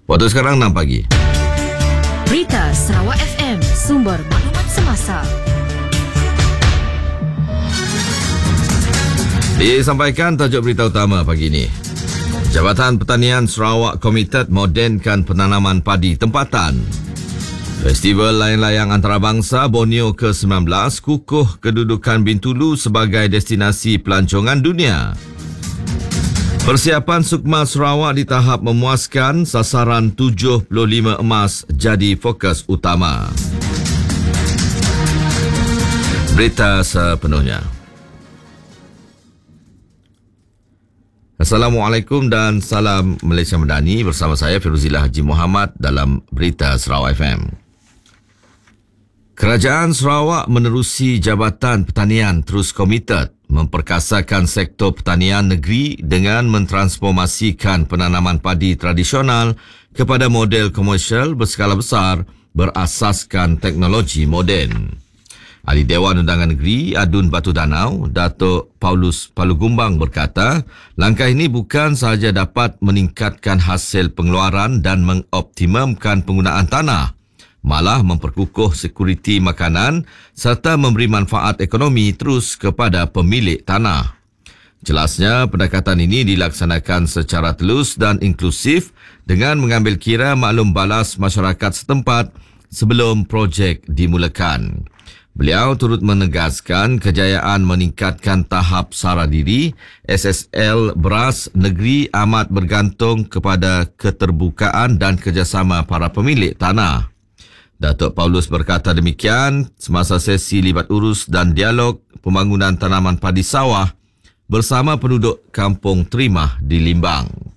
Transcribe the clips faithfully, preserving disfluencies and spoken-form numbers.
Waktu sekarang enam pagi. Berita Sarawak F M, sumber maklumat semasa. Disampaikan tajuk berita utama pagi ini. Jabatan Pertanian Sarawak komited modenkan penanaman padi tempatan. Festival Layang-Layang Antarabangsa Borneo ke sembilan belas kukuh kedudukan Bintulu sebagai destinasi pelancongan dunia. Persiapan Sukma Sarawak di tahap memuaskan, sasaran tujuh puluh lima emas jadi fokus utama. Berita sepenuhnya. Assalamualaikum dan salam Malaysia Madani, bersama saya Firuzillah Haji Muhammad dalam Berita Sarawak F M. Kerajaan Sarawak menerusi Jabatan Pertanian terus komited memperkasakan sektor pertanian negeri dengan mentransformasikan penanaman padi tradisional kepada model komersial berskala besar berasaskan teknologi moden. Ahli Dewan Undangan Negeri Adun Batu Danau, Datuk Paulus Palugumbang berkata, langkah ini bukan sahaja dapat meningkatkan hasil pengeluaran dan mengoptimumkan penggunaan tanah, malah memperkukuh sekuriti makanan serta memberi manfaat ekonomi terus kepada pemilik tanah. Jelasnya, pendekatan ini dilaksanakan secara telus dan inklusif dengan mengambil kira maklum balas masyarakat setempat sebelum projek dimulakan. Beliau turut menegaskan kejayaan meningkatkan tahap sara diri S S L beras negeri amat bergantung kepada keterbukaan dan kerjasama para pemilik tanah. Datuk Paulus berkata demikian semasa sesi libat urus dan dialog pembangunan tanaman padi sawah bersama penduduk Kampung Terimah di Limbang.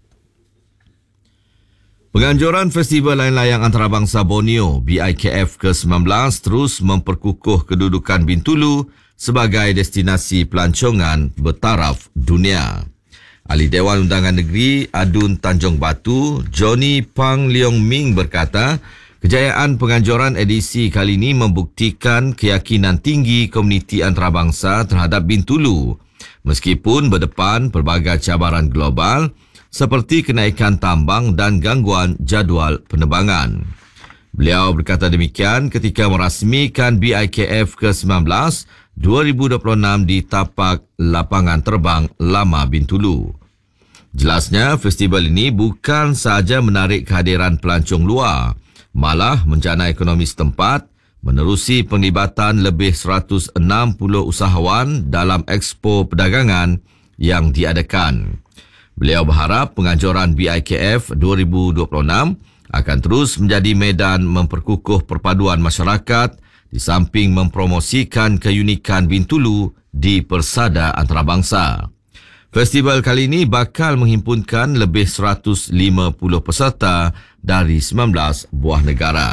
Penganjuran Festival Layang-Layang Antarabangsa Borneo B I K F ke sembilan belas terus memperkukuh kedudukan Bintulu sebagai destinasi pelancongan bertaraf dunia. Ahli Dewan Undangan Negeri Adun Tanjung Batu, Johnny Pang Leong Ming berkata, kejayaan penganjuran edisi kali ini membuktikan keyakinan tinggi komuniti antarabangsa terhadap Bintulu, meskipun berdepan pelbagai cabaran global seperti kenaikan tambang dan gangguan jadual penerbangan. Beliau berkata demikian ketika merasmikan B I K F ke sembilan belas dua ribu dua puluh enam di tapak lapangan terbang Lama Bintulu. Jelasnya, festival ini bukan sahaja menarik kehadiran pelancong luar, malah menjana ekonomi setempat menerusi penglibatan lebih seratus enam puluh usahawan dalam Expo Perdagangan yang diadakan. Beliau berharap penganjuran B I K F dua ribu dua puluh enam akan terus menjadi medan memperkukuh perpaduan masyarakat di samping mempromosikan keunikan Bintulu di persada antarabangsa. Festival kali ini bakal menghimpunkan lebih seratus lima puluh peserta dari sembilan belas buah negara.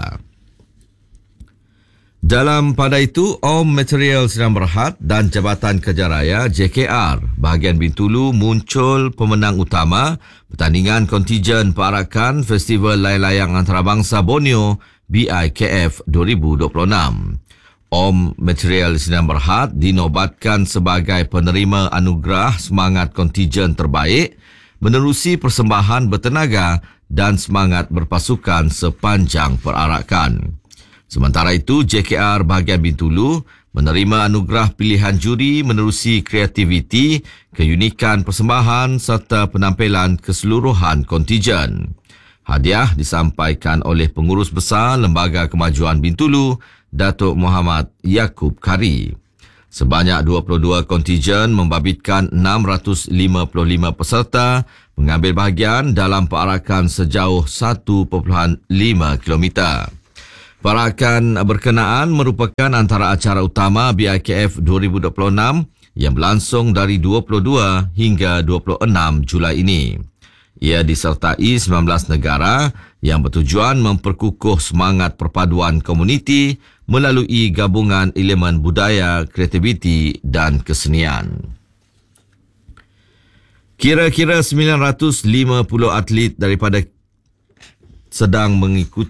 Dalam pada itu, Om Material Sdn Bhd dan Jabatan Kerja Raya J K R bahagian Bintulu muncul pemenang utama pertandingan kontijen perarakan Festival Layang-Layang Antarabangsa Borneo B I K F dua ribu dua puluh enam. Om Material Sdn Bhd dinobatkan sebagai penerima anugerah semangat kontijen terbaik menerusi persembahan bertenaga dan semangat berpasukan sepanjang perarakan. Sementara itu, J K R bahagian Bintulu menerima anugerah pilihan juri menerusi kreativiti, keunikan persembahan serta penampilan keseluruhan kontijen. Hadiah disampaikan oleh Pengurus Besar Lembaga Kemajuan Bintulu, Datuk Muhammad Yaakob Kari. Sebanyak dua puluh dua kontijen membabitkan enam ratus lima puluh lima peserta mengambil bahagian dalam perarakan sejauh satu perpuluhan lima kilometer. Perarakan berkenaan merupakan antara acara utama B I K F dua ribu dua puluh enam yang berlangsung dari dua puluh dua hingga dua puluh enam Julai ini. Ia disertai sembilan belas negara yang bertujuan memperkukuh semangat perpaduan komuniti melalui gabungan elemen budaya, kreativiti dan kesenian. Kira-kira sembilan ratus lima puluh atlet daripada sedang mengikut